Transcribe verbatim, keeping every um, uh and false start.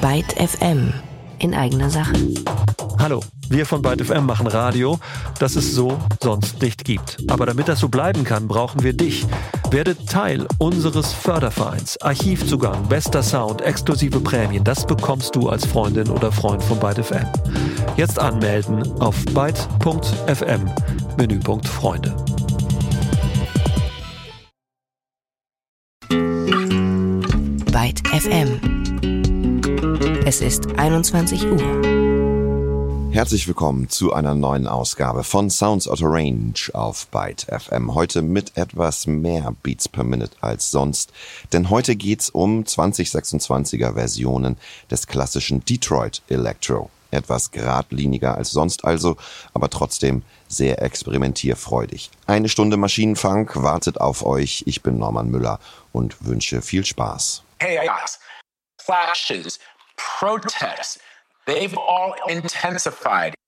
Byte F M in eigener Sache. Hallo, wir von Byte F M machen Radio, das es so sonst nicht gibt. Aber damit das so bleiben kann, brauchen wir dich. Werde Teil unseres Fördervereins. Archivzugang, bester Sound, exklusive Prämien, das bekommst du als Freundin oder Freund von Byte F M. Jetzt anmelden auf byte punkt f m, Menüpunkt Freunde. Byte F M. Es ist einundzwanzig Uhr. Herzlich willkommen zu einer neuen Ausgabe von Sounds Out of Range auf Byte F M. Heute mit etwas mehr Beats per Minute als sonst, denn heute geht's um zwanzig sechsundzwanziger Versionen des klassischen Detroit Electro. Etwas geradliniger als sonst also, aber trotzdem sehr experimentierfreudig. Eine Stunde Maschinenfunk wartet auf euch. Ich bin Norman Müller und wünsche viel Spaß. Chaos, clashes, protests, they've all intensified